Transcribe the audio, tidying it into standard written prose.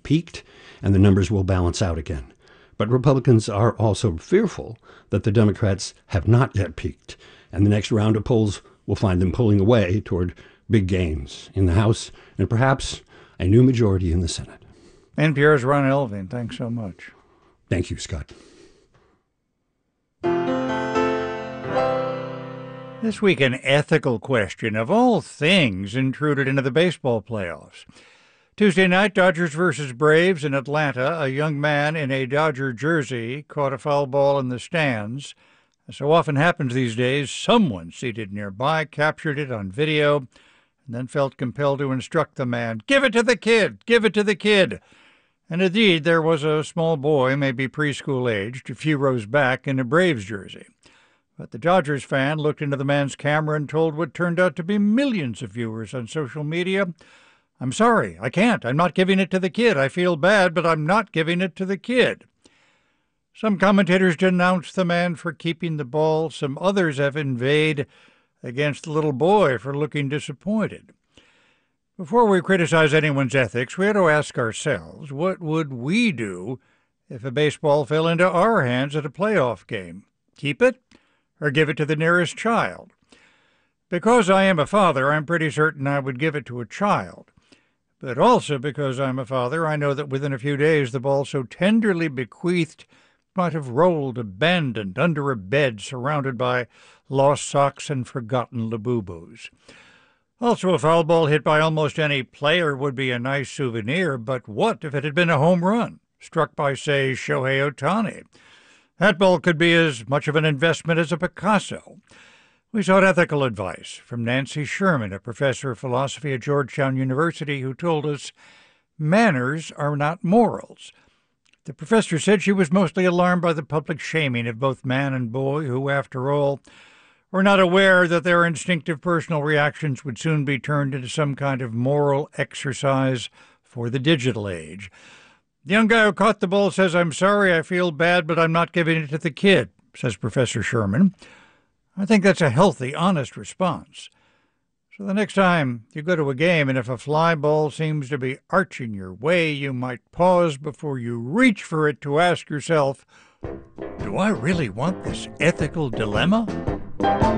peaked and the numbers will balance out again. But Republicans are also fearful that the Democrats have not yet peaked, and the next round of polls will find them pulling away toward big gains in the House and perhaps a new majority in the Senate. NPR's Ron Elving, thanks so much. Thank you, Scott. This week, an ethical question of all things intruded into the baseball playoffs. Tuesday night, Dodgers versus Braves in Atlanta. A young man in a Dodger jersey caught a foul ball in the stands. As so often happens these days, someone seated nearby captured it on video and then felt compelled to instruct the man, "Give it to the kid! Give it to the kid!" And indeed, there was a small boy, maybe preschool-aged, a few rows back in a Braves jersey. But the Dodgers fan looked into the man's camera and told what turned out to be millions of viewers on social media, "I'm sorry, I can't. I'm not giving it to the kid. I feel bad, but I'm not giving it to the kid." Some commentators denounced the man for keeping the ball. Some others have inveighed against the little boy for looking disappointed. Before we criticize anyone's ethics, we ought to ask ourselves, what would we do if a baseball fell into our hands at a playoff game? Keep it or give it to the nearest child? Because I am a father, I'm pretty certain I would give it to a child. But also because I'm a father, I know that within a few days the ball so tenderly bequeathed might have rolled abandoned under a bed surrounded by lost socks and forgotten Labubus. Also, a foul ball hit by almost any player would be a nice souvenir, but what if it had been a home run, struck by, say, Shohei Ohtani? That ball could be as much of an investment as a Picasso. We sought ethical advice from Nancy Sherman, a professor of philosophy at Georgetown University, who told us manners are not morals. The professor said she was mostly alarmed by the public shaming of both man and boy, who, after all, were not aware that their instinctive personal reactions would soon be turned into some kind of moral exercise for the digital age. The young guy who caught the ball says, "I'm sorry, I feel bad, but I'm not giving it to the kid," says Professor Sherman. I think that's a healthy, honest response. So the next time you go to a game and if a fly ball seems to be arching your way, you might pause before you reach for it to ask yourself, do I really want this ethical dilemma?